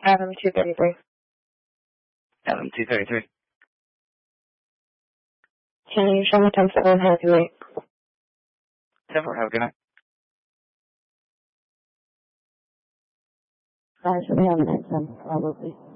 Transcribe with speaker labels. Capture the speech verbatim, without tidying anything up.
Speaker 1: Adam two thirty-three.
Speaker 2: Adam two thirty-three.
Speaker 1: Can you show me ten seven? Have a good night.
Speaker 2: ten four, have a good night.
Speaker 1: Guys, we have an exam, probably.